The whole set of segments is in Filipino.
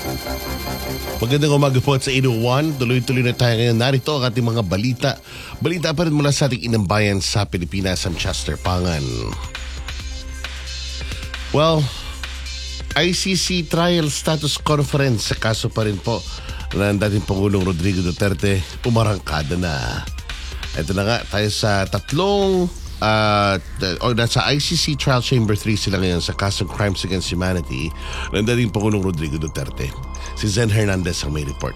Magandang umaga po sa 801. Tuloy-tuloy na tayo ngayon. Narito ang ating mga balita. Balita pa rin mula sa ating inambayan sa Pilipinas, ang Chester Pangan. Well, ICC Trial Status Conference sa kaso pa rin po ng dating Pangulong Rodrigo Duterte, umarangkada na. Ito na nga, tayo sa tatlong nasa ICC Trial Chamber 3 sila ngayon sa kasong Crimes Against Humanity ng dating Pangulong Rodrigo Duterte. Si Zen Hernandez ang may report.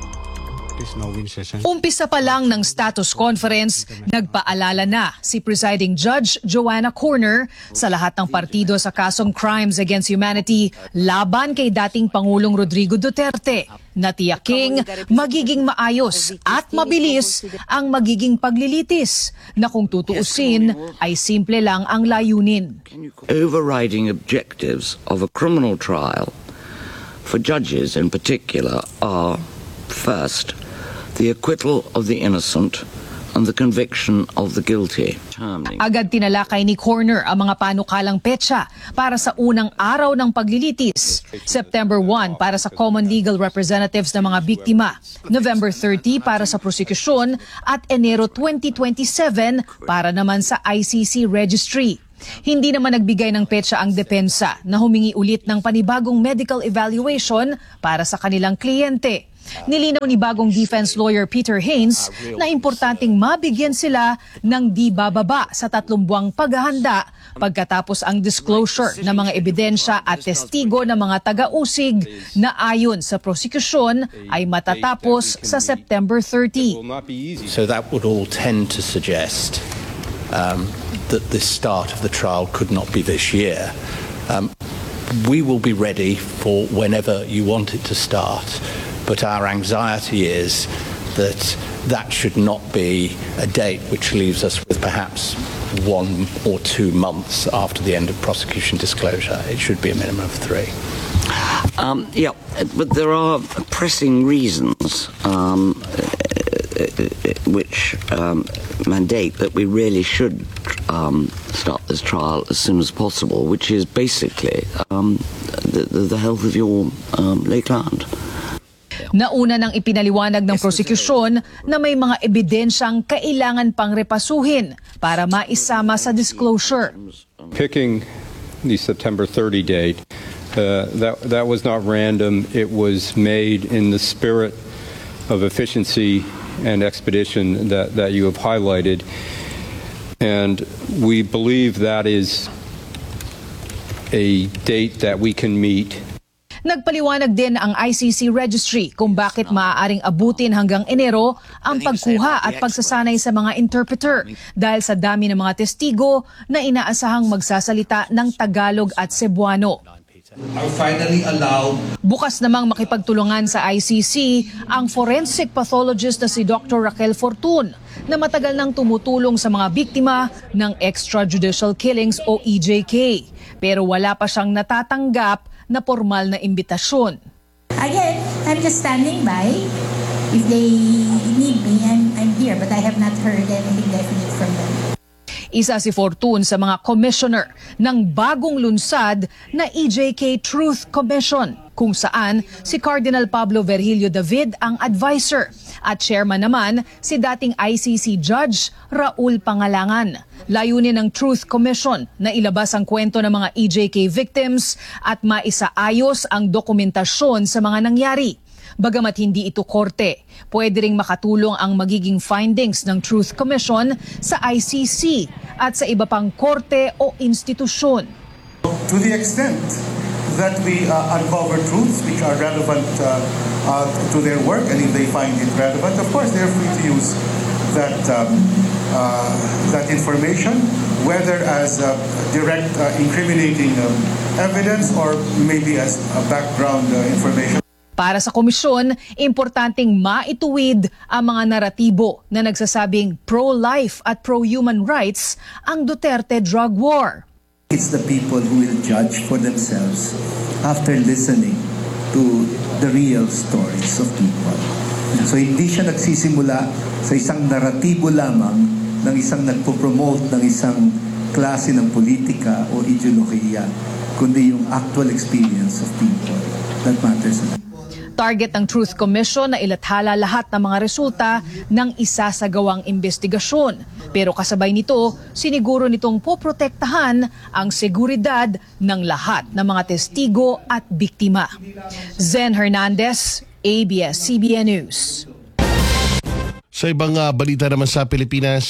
Umpisa pa lang ng status conference, nagpaalala na si Presiding Judge Joanna Corner sa lahat ng partido sa kasong Crimes Against Humanity laban kay dating Pangulong Rodrigo Duterte. Natiyaking magiging maayos at mabilis ang magiging paglilitis na kung tutuusin ay simple lang ang layunin. Overriding objectives of a criminal trial for judges in particular are, first, the acquittal of the innocent and the conviction of the guilty. Agad tinalakay ni Corner ang mga panukalang petsa para sa unang araw ng paglilitis. September 1 para sa common legal representatives ng mga biktima, November 30 para sa prosecution at Enero 2027 para naman sa ICC registry. Hindi naman nagbigay ng petsa ang depensa na humingi ulit ng panibagong medical evaluation para sa kanilang kliyente. Nilinaw ni bagong defense lawyer Peter Haynes na importanteng mabigyan sila ng di bababa sa 3 buwang paghahanda pagkatapos ang disclosure ng mga ebidensya at testigo ng mga taga-usig na ayon sa prosecution ay matatapos sa September 30. So that would all tend to suggest that the start of the trial could not be this year. We will be ready for whenever you want it to start, but our anxiety is that that should not be a date which leaves us with perhaps 1 or 2 months after the end of prosecution disclosure. It should be a minimum of 3. Yeah, but there are pressing reasons which mandate that we really should start this trial as soon as possible, which is basically the health of your late client. Nauna nang ipinaliwanag ng prosecution na may mga ebidensyang kailangan pang repasuhin para maisama sa disclosure. Picking the September 30 date, that was not random. It was made in the spirit of efficiency and expedition that you have highlighted. And we believe that is a date that we can meet. Nagpaliwanag din ang ICC registry kung bakit maaaring abutin hanggang Enero ang pagkuha at pagsasanay sa mga interpreter dahil sa dami ng mga testigo na inaasahang magsasalita ng Tagalog at Cebuano. Bukas namang makipagtulungan sa ICC ang forensic pathologist na si Dr. Raquel Fortun na matagal nang tumutulong sa mga biktima ng extrajudicial killings o EJK. Pero wala pa siyang natatanggap na formal na imbitasyon. Again, I'm just standing by. If they need me, I'm here. But I have not heard anything definite from them. Isa si Fortun sa mga commissioner ng bagong lunsad na EJK Truth Commission, kung saan si Cardinal Pablo Virgilio David ang advisor at chairman naman si dating ICC Judge Raul Pangalangan. Layunin ng Truth Commission na ilabas ang kwento ng mga EJK victims at maisaayos ang dokumentasyon sa mga nangyari. Bagamat hindi ito korte, pwede ring makatulong ang magiging findings ng Truth Commission sa ICC at sa iba pang korte o institusyon. To the extent that we uncover truths which are relevant to their work, and if they find it relevant, of course they're free to use that information, whether as direct incriminating evidence or maybe as background information. Para sa komisyon, importanteng maituwid ang mga naratibo na nagsasabing pro-life at pro-human rights ang Duterte drug war. It's the people who will judge for themselves after listening to the real stories of people. So hindi siya nagsisimula sa isang naratibo lamang ng isang nagpo-promote ng isang klase ng politika o ideolohiya, kundi yung actual experience of people that matters. Target ng Truth Commission na ilathala lahat ng mga resulta ng isasagawang investigasyon. Pero kasabay nito, siniguro nitong poprotektahan ang seguridad ng lahat ng mga testigo at biktima. Zen Hernandez, ABS-CBN News. Sa ibang balita naman sa Pilipinas,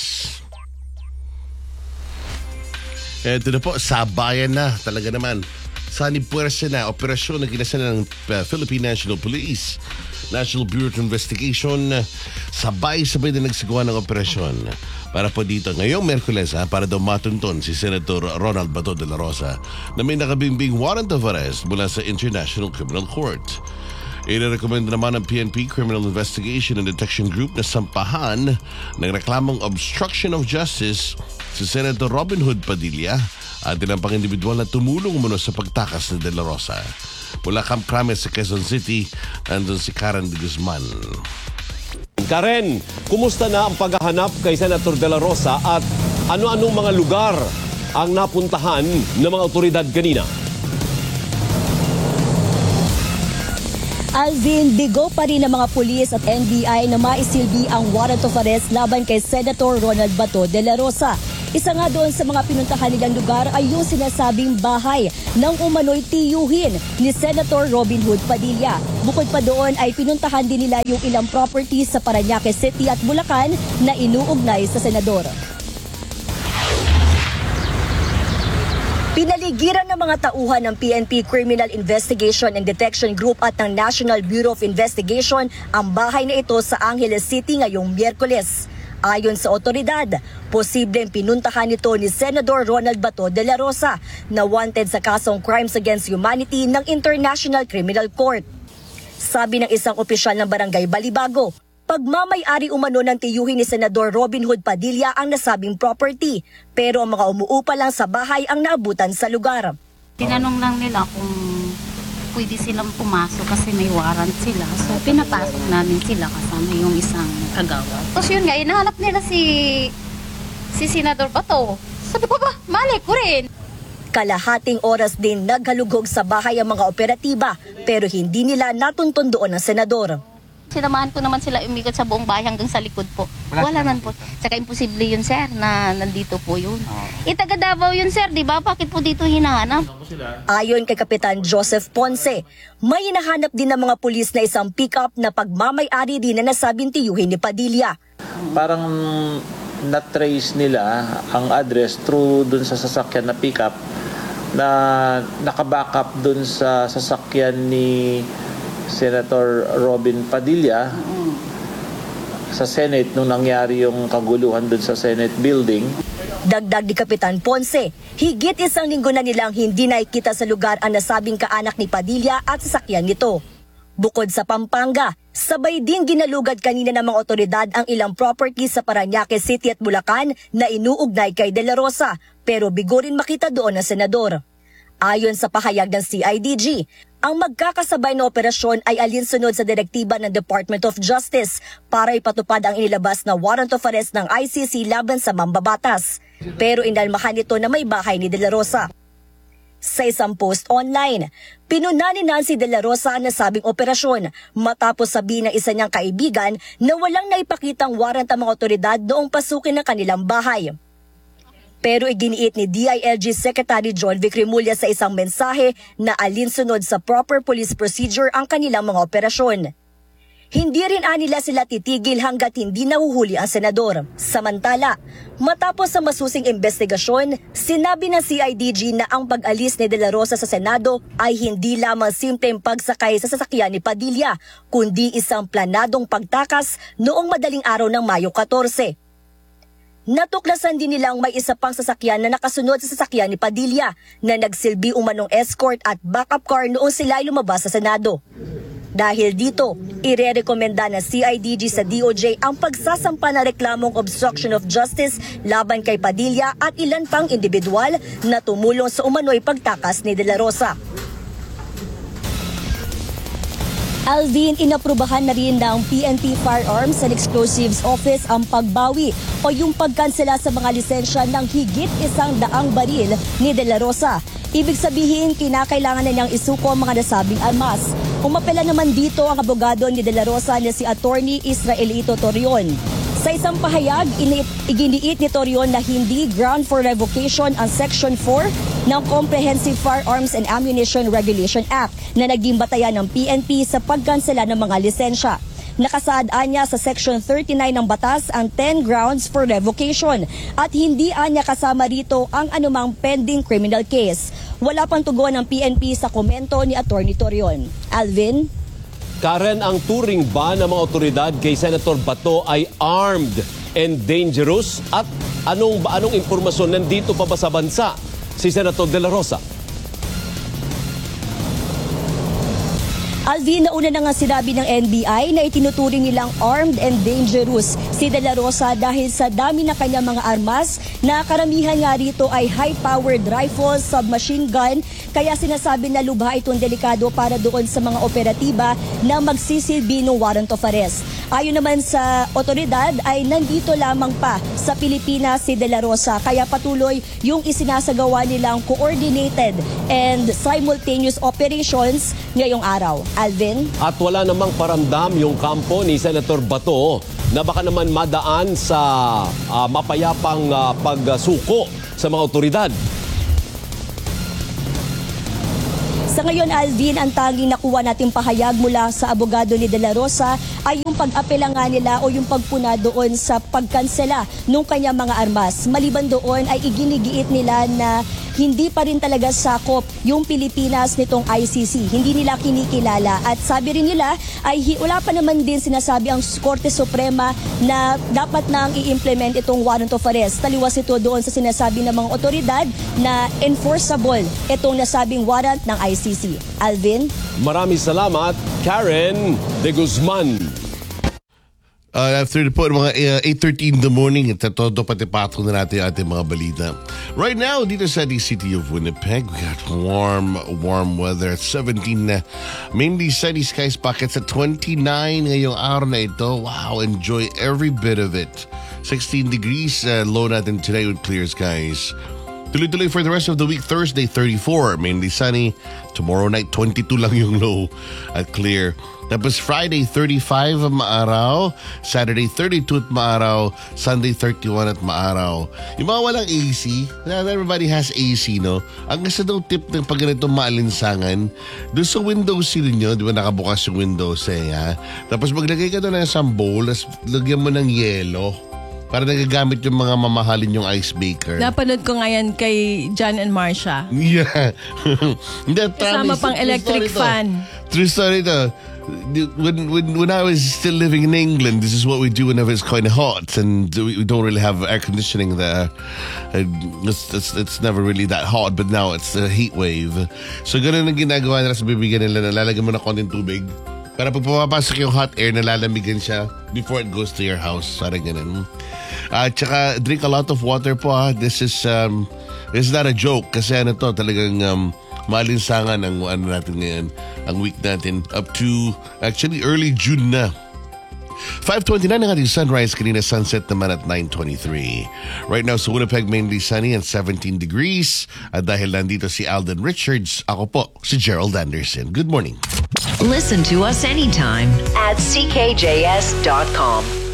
ito na po, sabayan na talaga naman. Sanipuwersa na operasyon na ginasa ng Philippine National Police, National Bureau of Investigation, sabay-sabay na nagsagawa ng operasyon para po dito ngayong Miyerkules para daw matunton si Senator Ronald Bato de la Rosa na may nakabimbing warrant of arrest mula sa International Criminal Court. Inirekomenda naman ng PNP Criminal Investigation and Detection Group na sampahan ng reklamong obstruction of justice si Senator Robin Hood Padilla at ilang pang-individual na tumulong umano sa pagtakas ni De La Rosa. Mula Camp Crame sa Quezon City, nandun si Karen de Guzman. Karen, kumusta na ang paghahanap kay Senator De La Rosa at ano-anong mga lugar ang napuntahan ng mga otoridad kanina? Alvin, bigo pa rin ng mga pulis at NBI na maisilbi ang warrant of arrest laban kay Senator Ronald Bato de la Rosa. Isa nga doon sa mga pinuntahan nilang lugar ay yung sinasabing bahay ng umano'y tiyuhin ni Senator Robin Hood Padilla. Bukod pa doon ay pinuntahan din nila yung ilang properties sa Parañaque City at Bulacan na inuugnay sa senador. Pinaligiran ng mga tauhan ng PNP Criminal Investigation and Detection Group at ng National Bureau of Investigation ang bahay na ito sa Angeles City ngayong Miyerkules. Ayon sa otoridad, posibleng pinuntahan nito ni Senador Ronald Bato de la Rosa na wanted sa kasong Crimes Against Humanity ng International Criminal Court. Sabi ng isang opisyal ng Barangay Balibago, pagmamay-ari umano ng tiyuhin ni Senador Robin Hood Padilla ang nasabing property, pero ang mga umuupa lang sa bahay ang naabutan sa lugar. Tinanong lang nila kung pwede silang pumasok kasi may warrant sila. So pinapasok namin sila kasama yung isang kagawa. Tapos yun nga, inahanap nila si Senador Bato. Sabi ko ba, mali ko rin. Kalahating oras din naghalughog sa bahay ang mga operatiba, pero hindi nila natuntun doon ang senador. Sinamahan ko naman sila umikot sa buong bahay hanggang sa likod po. Wala man po. Saka imposible yun, sir, na nandito po yun. Taga Davao yun, sir, di ba? Bakit po dito hinahanap? Ayon kay Kapitan Joseph Ponce, may hinahanap din ng mga pulis na isang pick-up na pagmamay-ari din na nasabing tiyuhin ni Padilla. Parang na-trace nila ang address through dun sa sasakyan na pick-up na nakabackup dun sa sasakyan ni Senator Robin Padilla sa Senate nung nangyari yung kaguluhan dun sa Senate building. Dagdag ni Kapitan Ponce, higit isang linggo na nilang hindi nakikita sa lugar ang nasabing kaanak ni Padilla at sasakyan nito. Bukod sa Pampanga, sabay din ginalugad kanina ng mga otoridad ang ilang properties sa Parañaque City at Bulacan na inuugnay kay De La Rosa, pero bigo rin makita doon ang senador. Ayon sa pahayag ng CIDG, ang magkakasabay na operasyon ay alinsunod sa direktiba ng Department of Justice para ipatupad ang inilabas na warrant of arrest ng ICC laban sa mambabatas. Pero inalmahan nito na may bahay ni De La Rosa. Sa isang post online, pinuna ni Nancy De La Rosa ang nasabing operasyon matapos sabihin ng isa niyang kaibigan na walang naipakitang warrant ang mga otoridad noong pasukin ng kanilang bahay. Pero iginiit ni DILG Secretary John Vic Remulla sa isang mensahe na alinsunod sa proper police procedure ang kanilang mga operasyon. Hindi rin anila sila titigil hanggat hindi nahuhuli ang senador. Samantala, matapos sa masusing investigasyon, sinabi ng CIDG na ang pag-alis ni De La Rosa sa Senado ay hindi lamang simpleng pagsakay sa sasakyan ni Padilla, kundi isang planadong pagtakas noong madaling araw ng Mayo 14. Natuklasan din nilang may isa pang sasakyan na nakasunod sa sasakyan ni Padilla na nagsilbi umanong escort at backup car noong sila ay lumabas sa Senado. Dahil dito, irerekomenda ng CIDG sa DOJ ang pagsasampa na reklamong obstruction of justice laban kay Padilla at ilan pang individual na tumulong sa umano'y pagtakas ni De La Rosa. Alvin, inaprubahan na rin ng PNP Firearms and Explosives Office ang pagbawi o yung pagkansela sa mga lisensya ng higit 100 baril ni De La Rosa. Ibig sabihin, kinakailangan na niyang isuko ang mga nasabing armas. Umapela naman dito ang abogado ni De La Rosa na si Attorney Israelito Torion. Sa isang pahayag, iginiit ni Torion na hindi ground for revocation ang Section 4 ng Comprehensive Firearms and Ammunition Regulation Act na naging batayan ng PNP sa pagkansela ng mga lisensya. Nakasaad niya sa Section 39 ng batas ang 10 grounds for revocation at hindi niya kasama rito ang anumang pending criminal case. Wala pang tugon ng PNP sa komento ni Attorney Torion. Alvin? Karen, ang turing ba ng mga otoridad kay Senator Bato ay armed and dangerous? At anong impormasyon nandito pa ba sa bansa si Senator De La Rosa? Alvin, nauna na nga sinabi ng NBI na itinuturing nilang armed and dangerous si De La Rosa dahil sa dami na kanyang mga armas na karamihan nga rito ay high-powered rifles, submachine gun, kaya sinasabi na lubha itong delikado para doon sa mga operatiba na magsisilbi ng warrant of arrest. Ayon naman sa otoridad ay nandito lamang pa sa Pilipinas si De La Rosa kaya patuloy yung isinasagawa nilang coordinated and simultaneous operations ngayong araw. Alvin? At wala namang paramdam yung kampo ni Senator Bato na baka naman madaan sa mapayapang pagsuko sa mga otoridad. Sa ngayon, Alvin, ang tanging nakuha nating pahayag mula sa abogado ni De La Rosa ay yung pag-apela nga nila o yung pagpuna doon sa pagkansela ng kanyang mga armas. Maliban doon ay iginigiit nila na hindi pa rin talaga sakop yung Pilipinas nitong ICC. Hindi nila kinikilala at sabi rin nila ay wala pa naman din sinasabi ang Korte Suprema na dapat nang i-implement itong warrant of arrest. Taliwas ito doon sa sinasabi ng mga otoridad na enforceable itong nasabing warrant ng ICC. Alvin? Maraming salamat, Karen de Guzman. After the po, mga 8:13 in the morning, todo pati patong na natin ating mga balita. Right now, dito sa the city of Winnipeg, we got warm weather at 17 na. Mainly sunny skies, pockets at 29 ngayong araw na ito. Wow, enjoy every bit of it. 16 degrees, low natin today with clear skies. Tuloy-tuloy for the rest of the week. Thursday, 34, mainly sunny. Tomorrow night, 22 lang yung low at clear. Tapos Friday, 35 at maaraw. Saturday, 32 at maaraw. Sunday, 31 at maaraw. Yung mga walang AC, not everybody has AC, no? Ang gusto daw tip ng pag ganitong maalinsangan, doon sa window sill nyo, di ba nakabukas yung window sill, ha? Tapos maglagay ka doon ng isang bowl, tapos lagyan mo ng yelo. Para nagagamit yung mga mamahalin yung ice maker. Napanood ko ngayon kay John and Marcia. Yeah. Kasama pang electric fan. True story to. When I was still living in England, this is what we do whenever it's kind of hot and we don't really have air conditioning there. It's never really that hot, but now it's a heat wave. So ganun ang ginagawa nila sa bibigyan nila. Nalalagyan mo na konting tubig. Para pag pumapasok yung hot air, nalalamigan siya before it goes to your house. Parang ganun. Tsaka drink a lot of water po, ha. This is not a joke. Kasi ano to, talagang maalinsangan ang ano natin ngayon, ang week natin up to actually early June na. 5:29 ang ating sunrise, kanina sunset naman at 9:23. Right now sa Winnipeg, mainly sunny and 17 degrees. At dahil nandito si Alden Richards, ako po si Gerald Anderson. Good morning. Listen to us anytime at ckjs.com.